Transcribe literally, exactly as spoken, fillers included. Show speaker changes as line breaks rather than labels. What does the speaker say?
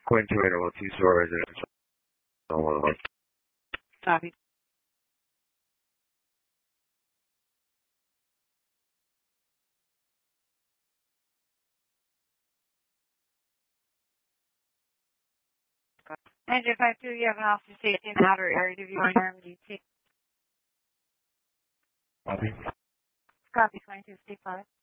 Quinn two eight oh two store residential.
Copy. Engine five two, you have an officer safety and outer area to view on your M D T.
Copy.
Copy twenty-two C five.